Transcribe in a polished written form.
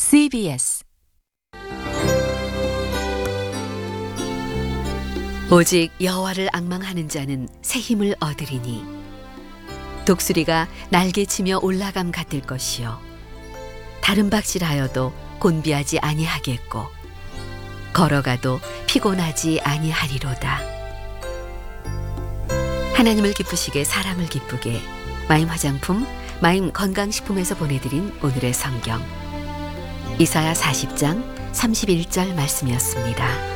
CBS 오직 여호와를 앙망하는 자는 새 힘을 얻으리니 독수리가 날개치며 올라감 같을 것이요 다른 박질하여도 곤비하지 아니하겠고 걸어가도 피곤하지 아니하리로다. 하나님을 기쁘시게 사람을 기쁘게 마임 화장품 마임 건강식품에서 보내드린 오늘의 성경 이사야 40장 31절 말씀이었습니다.